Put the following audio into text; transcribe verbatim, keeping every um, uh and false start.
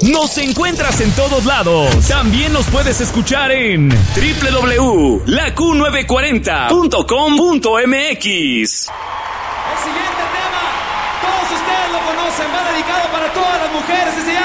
Nos encuentras en todos lados. También nos puedes escuchar en doble u doble u doble u punto la Q novecientos cuarenta punto com punto m x. El siguiente tema, todos ustedes lo conocen, va dedicado para todas las mujeres, se llama